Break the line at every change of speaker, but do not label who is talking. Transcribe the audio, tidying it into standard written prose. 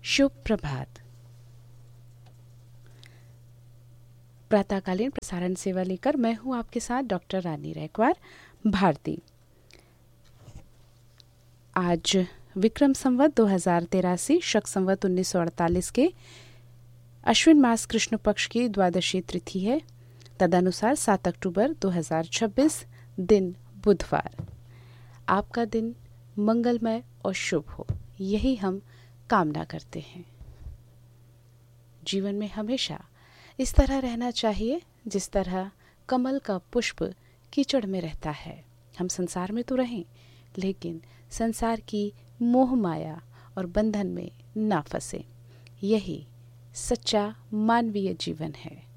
शुभ प्रभात। प्रातःकालीन प्रसारण सेवा लेकर मैं हूं आपके साथ डॉक्टर रानी रैकवार भारती। आज विक्रम संवत 2083 शक संवत 1948 के अश्विन मास कृष्ण पक्ष की द्वादशी तिथि है। तदनुसार 7 अक्टूबर 2026 दिन बुधवार। आपका दिन मंगलमय और शुभ हो, यही हम कामना करते हैं। जीवन में हमेशा इस तरह रहना चाहिए जिस तरह कमल का पुष्प कीचड़ में रहता है। हम संसार में तो रहें, लेकिन संसार की मोह माया और बंधन में ना फंसे। यही सच्चा मानवीय जीवन है।